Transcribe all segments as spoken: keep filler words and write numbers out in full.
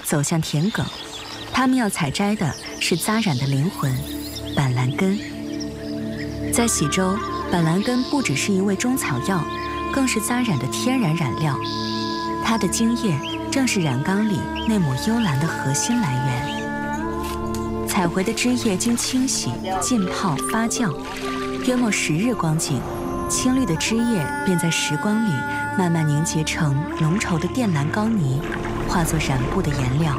走向田埂，他们要采摘的是扎染的灵魂——板蓝根。在喜洲，板蓝根不只是一味中草药，更是扎染的天然染料。它的茎叶正是染缸里那抹幽蓝的核心来源。采回的枝叶经清洗、浸泡、发酵，约莫十日光景，青绿的枝叶便在时光里慢慢凝结成浓稠的靛蓝膏泥，化作染布的颜料。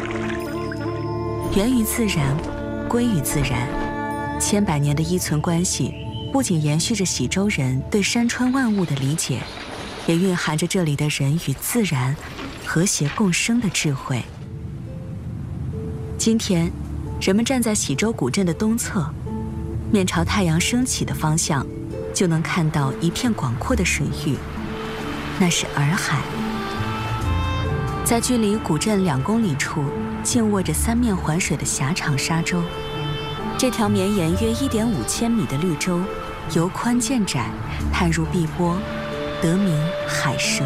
源于自然，归于自然，千百年的依存关系，不仅延续着喜洲人对山川万物的理解，也蕴含着这里的人与自然和谐共生的智慧。今天，人们站在喜洲古镇的东侧，面朝太阳升起的方向，就能看到一片广阔的水域，那是洱海。在距离古镇两公里处，静卧着三面环水的狭长沙洲。这条绵延约一点五千米的绿洲，由宽见窄，探入碧波，得名海蛇。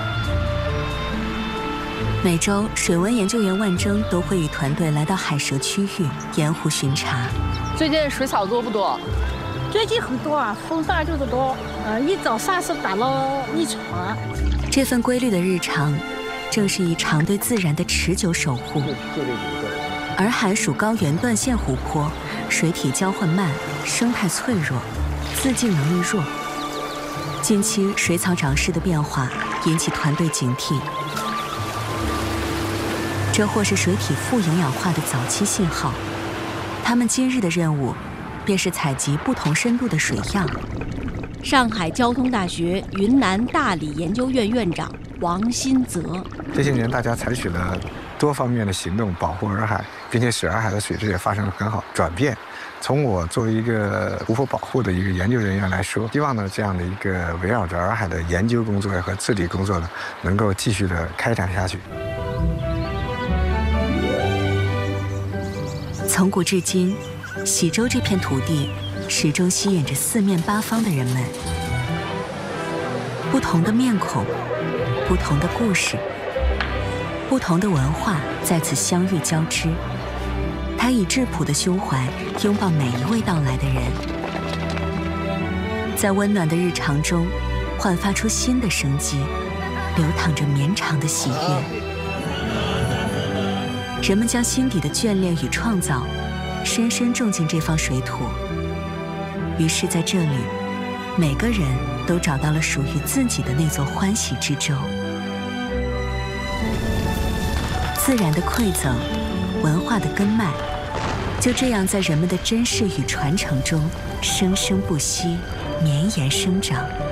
每周，水文研究员万征都会与团队来到海蛇区域沿湖巡查。 最近水草多不多？ 最近很多啊，风大就是多。呃，一早上是打了一场。 这份规律的日常，正是一场对自然的持久守护。洱海属高原断线湖泊，水体交换慢，生态脆弱，自净能力弱。近期水草长势的变化引起团队警惕，这或是水体富营养化的早期信号。他们今日的任务，便是采集不同深度的水样。 上海交通大学云南大理研究院院长王新泽： 这些年，大家采取了多方面的行动保护洱海，并且使洱海的水质也发生了很好转变。从我作为一个湖泊保护的一个研究人员来说，希望呢这样的一个围绕着洱海的研究工作和治理工作呢，能够继续的开展下去。 从古至今，喜洲这片土地始终吸引着四面八方的人们。不同的面孔，不同的故事，不同的文化在此相遇交织。他以质朴的胸怀拥抱每一位到来的人，在温暖的日常中焕发出新的生机，流淌着绵长的喜悦。人们将心底的眷恋与创造深深种进这方水土，于是在这里，每个人都找到了属于自己的那座欢喜之洲。自然的馈赠，文化的根脉，就这样在人们的珍视与传承中生生不息，绵延生长。